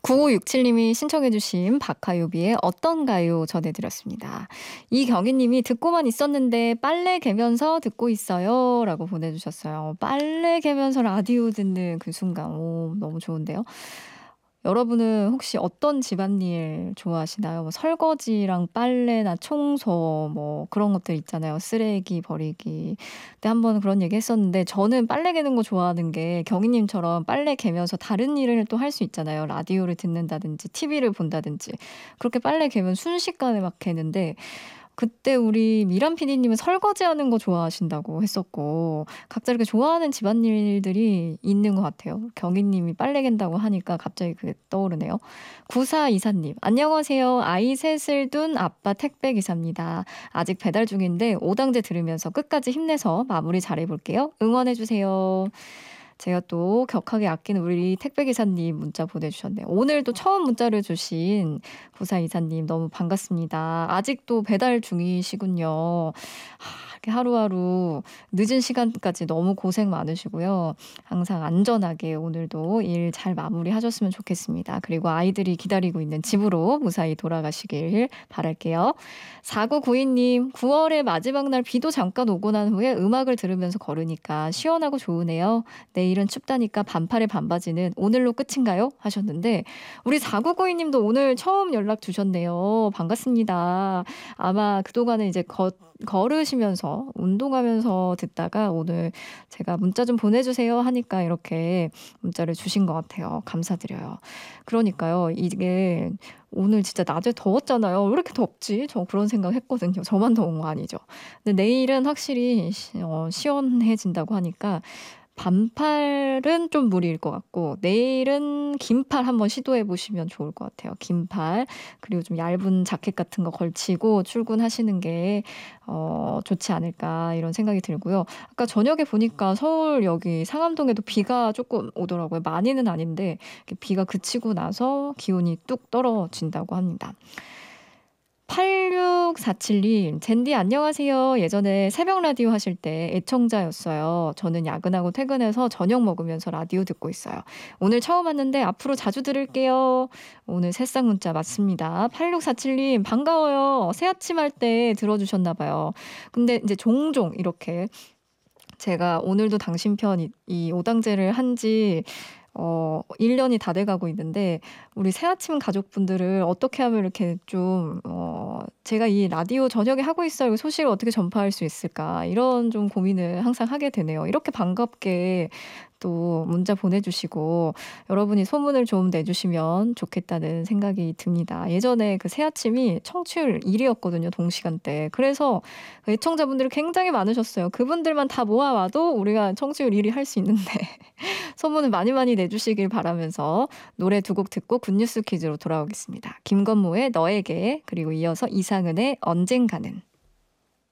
9567님이 신청해 주신 박하요비의 어떤가요 전해드렸습니다. 이경희님이 듣고만 있었는데 빨래 개면서 듣고 있어요 라고 보내주셨어요. 빨래 개면서 라디오 듣는 그 순간 너무 좋은데요. 여러분은 혹시 어떤 집안일 좋아하시나요? 뭐 설거지랑 빨래나 청소 뭐 그런 것들 있잖아요. 쓰레기 버리기. 근데 한번 그런 얘기 했었는데 저는 빨래 개는 거 좋아하는 게 경희님처럼 빨래 개면서 다른 일을 또 할 수 있잖아요. 라디오를 듣는다든지 TV를 본다든지. 그렇게 빨래 개면 순식간에 막 개는데 그때 우리 미란 PD님은 설거지하는 거 좋아하신다고 했었고 각자 이렇게 좋아하는 집안일들이 있는 것 같아요. 경희님이 빨래 갠다고 하니까 갑자기 그게 떠오르네요. 9424님 안녕하세요. 아이 셋을 둔 아빠 택배기사입니다. 아직 배달 중인데 오당제 들으면서 끝까지 힘내서 마무리 잘해볼게요. 응원해주세요. 제가 또 격하게 아끼는 우리 택배기사님 문자 보내주셨네요. 오늘 또 처음 문자를 주신 구사이사님 너무 반갑습니다. 아직도 배달 중이시군요. 이렇게 하루하루 늦은 시간까지 너무 고생 많으시고요. 항상 안전하게 오늘도 일 잘 마무리하셨으면 좋겠습니다. 그리고 아이들이 기다리고 있는 집으로 무사히 돌아가시길 바랄게요. 4992님 9월의 마지막 날 비도 잠깐 오고 난 후에 음악을 들으면서 걸으니까 시원하고 좋으네요. 내일은 춥다니까 반팔에 반바지는 오늘로 끝인가요? 하셨는데 우리 4992님도 오늘 처음 연락 주셨네요. 반갑습니다. 아마 그동안은 이제 걸으시면서 운동하면서 듣다가 오늘 제가 문자 좀 보내주세요 하니까 이렇게 문자를 주신 것 같아요. 감사드려요. 그러니까요. 이게 오늘 진짜 낮에 더웠잖아요. 왜 이렇게 덥지? 저 그런 생각 했거든요. 저만 더운 거 아니죠. 근데 내일은 확실히 시원해진다고 하니까 반팔은 좀 무리일 것 같고 내일은 긴팔 한번 시도해 보시면 좋을 것 같아요. 긴팔 그리고 좀 얇은 자켓 같은 거 걸치고 출근하시는 게 좋지 않을까 이런 생각이 들고요. 아까 저녁에 보니까 서울 여기 상암동에도 비가 조금 오더라고요. 많이는 아닌데 비가 그치고 나서 기온이 뚝 떨어진다고 합니다. 8647님, 젠디 안녕하세요. 예전에 새벽 라디오 하실 때 애청자였어요. 저는 야근하고 퇴근해서 저녁 먹으면서 라디오 듣고 있어요. 오늘 처음 왔는데 앞으로 자주 들을게요. 오늘 새싹 문자 맞습니다. 8647님 반가워요. 새 아침 할 때 들어주셨나 봐요. 근데 이제 종종 이렇게 제가 오늘도 당신 편 이 오당제를 한지 1년이 다 돼가고 있는데 우리 새아침 가족분들을 어떻게 하면 이렇게 좀 제가 이 라디오 저녁에 하고 있어요. 소식을 어떻게 전파할 수 있을까 이런 좀 고민을 항상 하게 되네요. 이렇게 반갑게 또 문자 보내주시고 여러분이 소문을 좀 내주시면 좋겠다는 생각이 듭니다. 예전에 그 새아침이 청취율 1위였거든요. 동시간대. 그래서 애청자분들이 굉장히 많으셨어요. 그분들만 다 모아와도 우리가 청취율 1위 할 수 있는데 소문을 많이 많이 내주시길 바라면서 노래 두 곡 듣고 굿뉴스 퀴즈로 돌아오겠습니다. 김건모의 너에게 그리고 이어서 이상은의 언젠가는.